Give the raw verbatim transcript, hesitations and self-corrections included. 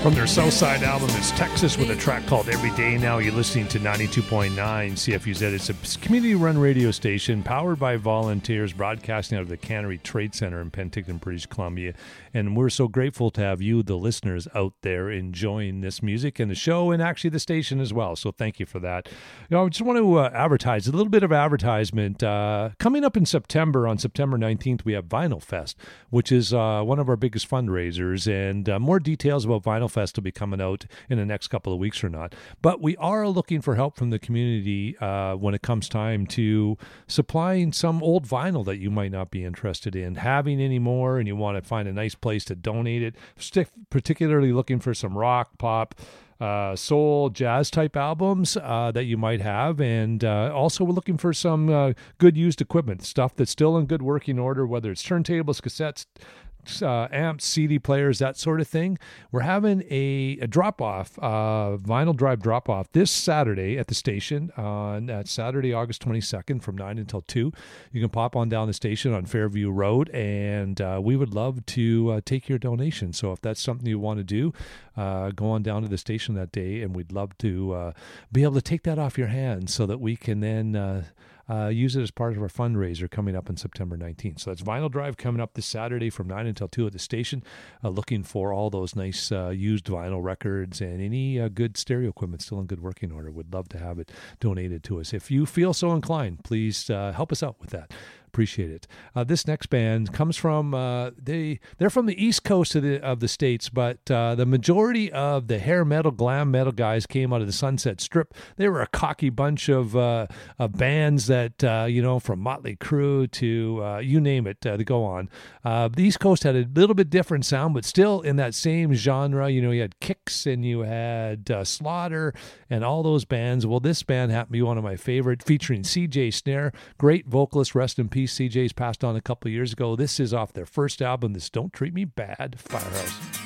From their Southside album, it's Texas with a track called Every Day Now. You're listening to ninety-two point nine C F U Z. It's a community-run radio station powered by volunteers broadcasting out of the Cannery Trade Center in Penticton, British Columbia. And we're so grateful to have you, the listeners, out there enjoying this music and the show and actually the station as well. So thank you for that. You know, I just want to uh, advertise, a little bit of advertisement. Uh, coming up in September, on September nineteenth, we have Vinyl Fest, which is uh, one of our biggest fundraisers. And uh, more details about Vinyl Fest will be coming out in the next couple of weeks or not. But we are looking for help from the community uh, when it comes time to supplying some old vinyl that you might not be interested in having anymore, and you want to find a nice place to donate it. Stick, particularly looking for some rock, pop, uh, soul, jazz type albums uh, that you might have. And uh, also we're looking for some uh, good used equipment, stuff that's still in good working order, whether it's turntables, cassettes, Uh, amps, C D players, that sort of thing. We're having a, a drop-off, uh, vinyl drive drop-off this Saturday at the station on uh, Saturday, August twenty-second from nine until two. You can pop on down the station on Fairview Road, and uh, we would love to uh, take your donation. So if that's something you want to do, uh, go on down to the station that day, and we'd love to uh, be able to take that off your hands so that we can then Uh, Uh, use it as part of our fundraiser coming up on September nineteenth. So that's Vinyl Drive coming up this Saturday from nine until two at the station, uh, looking for all those nice uh, used vinyl records and any uh, good stereo equipment still in good working order. Would love to have it donated to us. If you feel so inclined, please uh, help us out with that. Appreciate it. Uh, this next band comes from uh, they they're from the East Coast of the of the states, but uh, the majority of the hair metal, glam metal guys came out of the Sunset Strip. They were a cocky bunch of uh, of bands that uh, you know, from Motley Crue to uh, you name it, uh, to go on. Uh, the East Coast had a little bit different sound, but still in that same genre. You know, you had Kix and you had uh, Slaughter and all those bands. Well, this band happened to be one of my favorite, featuring C J Snare, great vocalist, rest in peace. C J's passed on a couple of years ago. This is off their first album, this Don't Treat Me Bad, Firehouse.